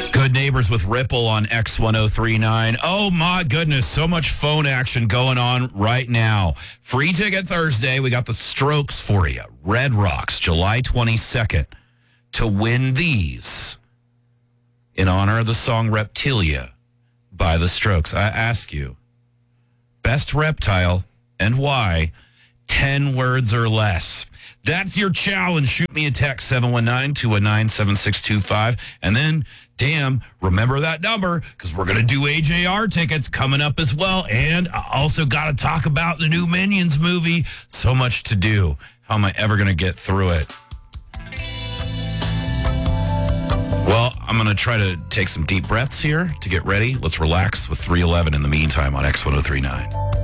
Good Neighbors with Ripple on X1039. Oh my goodness, so much phone action going on right now. Free Ticket Thursday, we got the Strokes for you. Red Rocks, July 22nd. To win these, in honor of the song Reptilia by the Strokes, I ask you, best reptile and why? 10 words or less. That's your challenge. Shoot me a text, 719-219-7625. And then, damn, remember that number because we're going to do AJR tickets coming up as well. And I also got to talk about the new Minions movie. So much to do. How am I ever going to get through it? Well, I'm going to try to take some deep breaths here to get ready. Let's relax with 311 in the meantime on X1039.